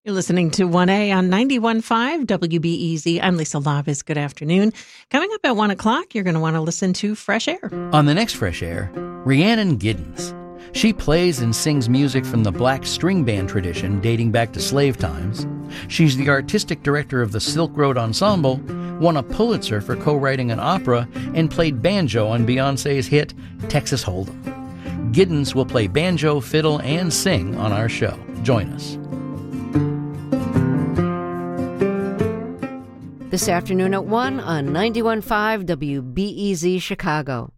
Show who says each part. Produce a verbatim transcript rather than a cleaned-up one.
Speaker 1: You're listening to one A on ninety-one point five W B E Z. I'm Lisa Labis. Good afternoon. Coming up at one o'clock, you're going to want to listen to Fresh Air.
Speaker 2: On the next Fresh Air, Rhiannon Giddens. She plays and sings music from the black string band tradition dating back to slave times. She's the artistic director of the Silk Road Ensemble, won a Pulitzer for co-writing an opera, and played banjo on Beyoncé's hit Texas Hold'em. Giddens will play banjo, fiddle, and sing on our show. Join us.
Speaker 3: This afternoon at one on ninety-one point five W B E Z Chicago.